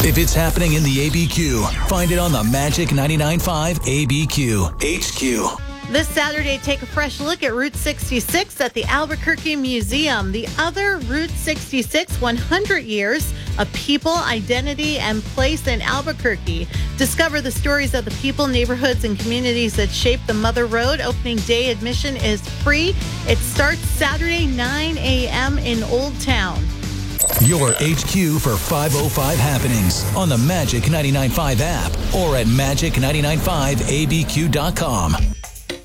If it's happening in the ABQ, find it on the Magic 99.5 ABQ HQ. This Saturday, take a fresh look at Route 66 at the Albuquerque Museum. The other Route 66 100 Years of People, Identity, and Place in Albuquerque. Discover the stories of the people, neighborhoods, and communities that shape the Mother Road. Opening day admission is free. It starts Saturday, 9 a.m. in Old Town. Your HQ for 505 happenings on the Magic 99.5 app or at magic995abq.com.